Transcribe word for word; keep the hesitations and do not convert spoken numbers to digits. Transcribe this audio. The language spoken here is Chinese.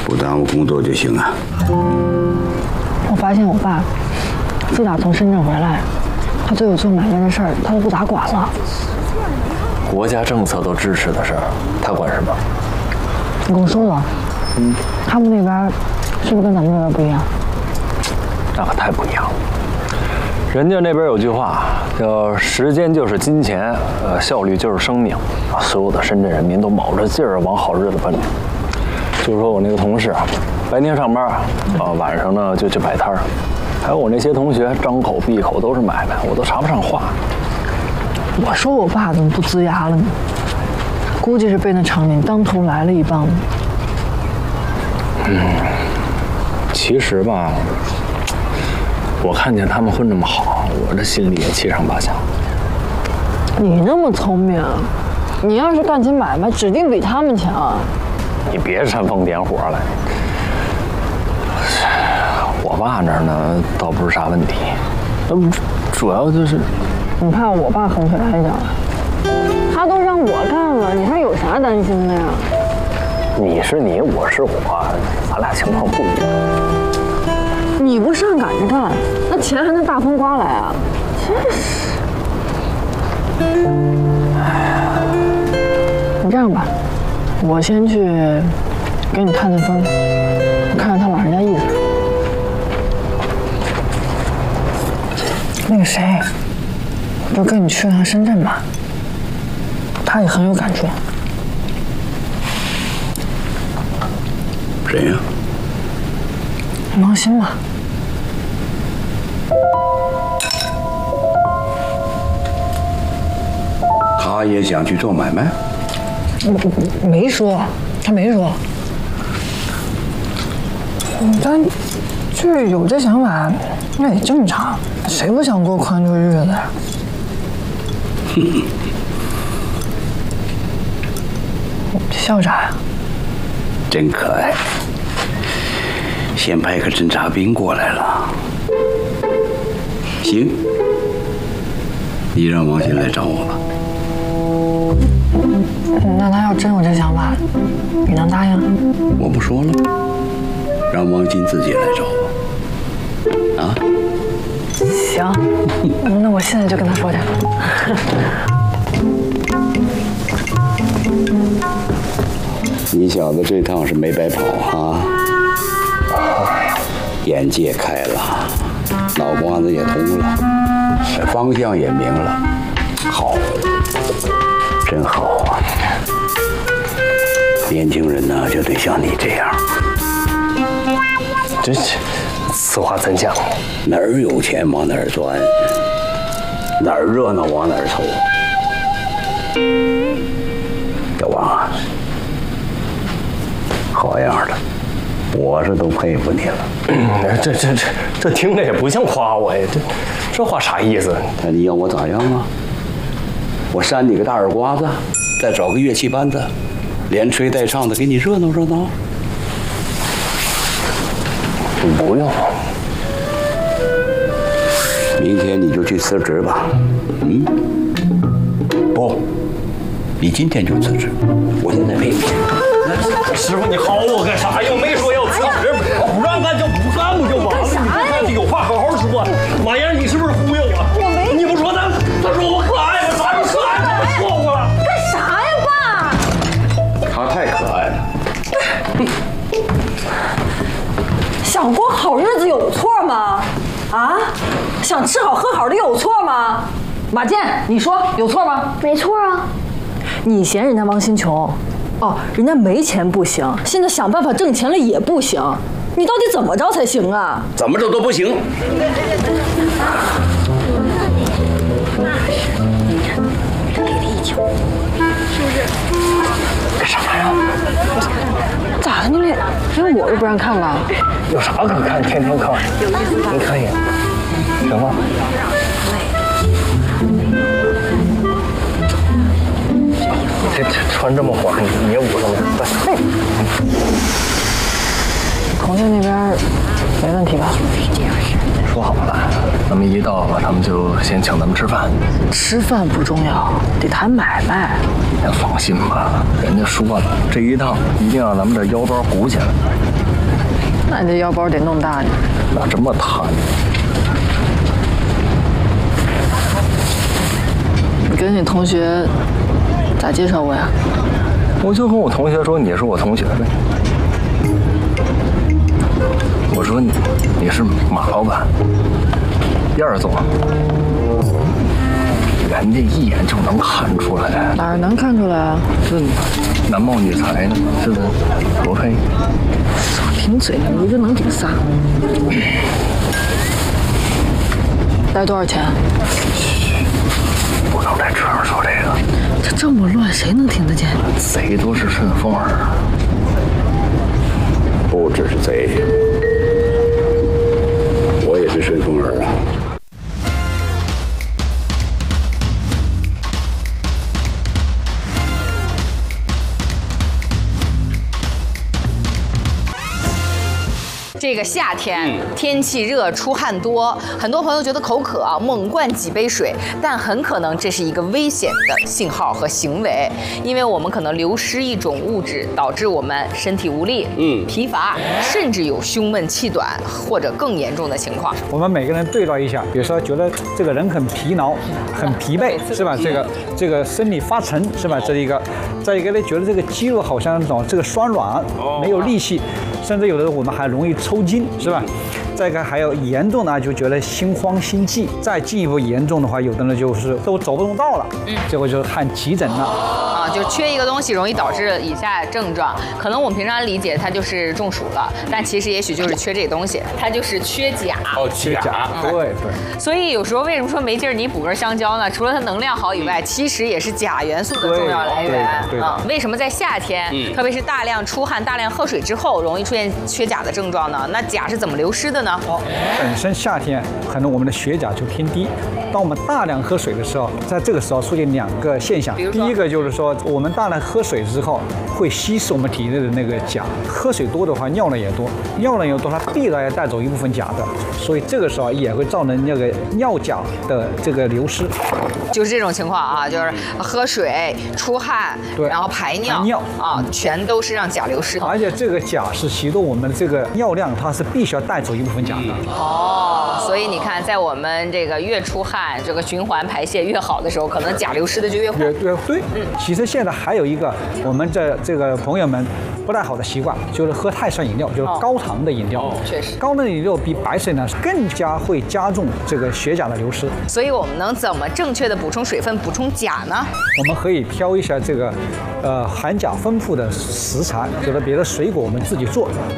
不耽误工作就行啊。 我发现我爸自打从深圳回来，他对我做买卖的事儿他都不咋管了。 国家政策都支持的事儿，他管什么？ 你跟我说了，嗯，他们那边是不是跟咱们这边不一样？ 那可太不一样了。人家那边有句话叫“时间就是金钱，呃，效率就是生命”啊，所有的深圳人民都卯着劲儿往好日子奔着。就是说我那个同事，白天上班，啊，晚上呢就去摆摊儿。还有我那些同学，张口闭口都是买卖，我都插不上话。 我说我爸怎么不龇牙了呢？估计是被那场面当头来了一棒子。 嗯，其实吧，我看见他们混这么好，我这心里也七上八下。 你那么聪明，你要是干起买卖，指定比他们强。 你别煽风点火了。我爸那儿呢，倒不是啥问题，那不主要就是， 你怕我爸横腿挨脚啊？他都让我干了，你还有啥担心的呀？ 你是你，我是我，咱俩情况不一样。 你不上赶着干，那钱还能大风刮来啊？真是。你这样吧，我先去给你探探风，看看他老人家意思。那个谁，就跟你去趟深圳吧，他也很有感触。 谁呀？ 王鑫嘛。 他也想去做买卖？ 没说，他没说。但就是有这想法，那也正常。谁不想过宽裕日子呀？哼哼，笑啥呀？ 真可爱。先派个侦察兵过来了。行，你让王鑫来找我吧。 那他要真有这想法，你能答应？ 我不说了，让王鑫自己来找我。啊？ 行，那我现在就跟他说去。 你小子这趟是没白跑哈，眼界开了，脑瓜子也通了，方向也明了，好，真好啊！年轻人呢就得像你这样。 真是，此话怎讲？ 哪儿有钱往哪儿钻，哪儿热闹往哪儿凑。小王啊，好样的，我是都佩服你了。 嗯、这这这这听着也不像夸我呀，这这话啥意思？ 那你要我咋样啊？我扇你个大耳刮子，再找个乐器班子，连吹带唱的给你热闹热闹。 不用， 明天你就去辞职吧。嗯？不，你今天就辞职，我现在陪你。 师傅，你薅我干啥？又没说要辞职，不让干就不干不就完了？你这看有话好好说。马燕，你是不是忽悠我？我没。你不说他，他说我可爱吗？啥时候可爱了？我错过了。 干啥呀，爸？ 他太可爱了。 想过好日子有错吗？啊，想吃好喝好的有错吗？马健，你说有错吗？ 没错啊。 你嫌人家王鑫穷，哦，人家没钱不行，现在想办法挣钱了也不行，你到底怎么着才行啊？ 怎么着都不行。 干啥呀？ 咋的？你连连我都不让看了？ 有啥可看？天天看，你看一眼，行吗？这这穿这么火，你也捂上了。来， 孔雀那边没问题吧？ 说好了，咱们一到了，他们就先请咱们吃饭。 吃饭不重要，得谈买卖。 您放心吧，人家说了，这一趟一定让咱们这腰包鼓起来。 那你这腰包得弄大点。 哪这么贪？ 你跟你同学咋介绍我呀？ 我就跟我同学说你是我同学呗。我说你你是马老板，燕儿总，人家一眼就能看出来。 哪儿能看出来啊？ 这男貌女才呢，是不是？罗佩。 贫嘴，你这能顶仨？带多少钱？ 不能在车上说这个。 这这么乱，谁能听得见？ 贼都是顺风耳。 不只是贼，我也是顺风耳啊。 这个夏天天气热，出汗多，很多朋友觉得口渴啊，猛灌几杯水，但很可能这是一个危险的信号和行为，因为我们可能流失一种物质，导致我们身体无力、嗯、疲乏，甚至有胸闷气短或者更严重的情况。 我们每个人对照一下，比如说觉得这个人很疲劳、很疲惫，是吧？这个这个身体发沉，是吧？这是一个。再一个呢，觉得这个肌肉好像那种这个酸软，没有力气，甚至有的我们还容易抽筋，是吧？再一个还有严重的就觉得心慌心悸，再进一步严重的话，有的人就是都走不动道了，嗯，结果就是看急诊了。 啊，就缺一个东西容易导致以下症状，可能我们平常理解它就是中暑了，但其实也许就是缺这个东西，它就是缺钾。 哦，缺钾， 对对。 所以有时候为什么说没劲儿你补根香蕉呢？除了它能量好以外，其实也是钾元素的重要来源。啊，为什么在夏天，特别是大量出汗、大量喝水之后，容易出现缺钾的症状呢？那钾是怎么流失的呢？ 哦，本身夏天可能我们的血钾就偏低，当我们大量喝水的时候，在这个时候出现两个现象。第一个就是说，我们大量喝水之后会稀释我们体内的那个钾，喝水多的话，尿量也多，尿量也多，它必然要带走一部分钾的，所以这个时候也会造成那个尿钾的这个流失。 就是这种情况啊，就是喝水、出汗， 对， 然后排尿， 排尿啊，全都是让钾流失的。 而且这个钾是使得我们这个尿量，它是必须要带走一部分钾的。 哦，所以你看，在我们这个越出汗，这个循环排泄越好的时候，可能钾流失的就越快。 对对对，嗯。其实现在还有一个我们这这个朋友们不太好的习惯，就是喝碳酸饮料，就是高糖的饮料。 哦，确实， 高糖的饮料比白水呢更加会加重这个血钾的流失。 所以我们能怎么正确的补充水分、补充钾呢？ 我们可以挑一下这个，呃，含钾丰富的食材，有的别的水果我们自己做。